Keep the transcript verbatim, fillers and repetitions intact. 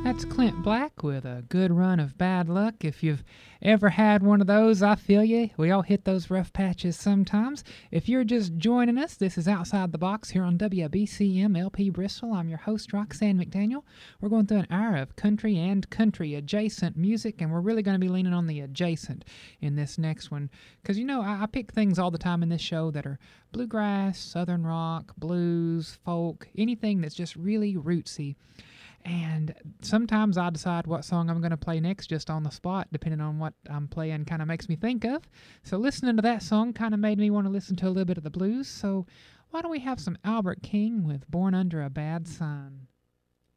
That's Clint Black with a good run of bad luck. If you've ever had one of those, I feel you. We all hit those rough patches sometimes. If you're just joining us, this is Outside the Box here on W B C M L P Bristol. I'm your host, Roxanne McDaniel. We're going through an hour of country and country adjacent music, and we're really going to be leaning on the adjacent in this next one. Because, you know, I, I pick things all the time in this show that are bluegrass, southern rock, blues, folk, anything that's just really rootsy. And sometimes I decide what song I'm going to play next just on the spot, depending on what I'm playing kind of makes me think of. So listening to that song kind of made me want to listen to a little bit of the blues. So why don't we have some Albert King with Born Under a Bad Sign?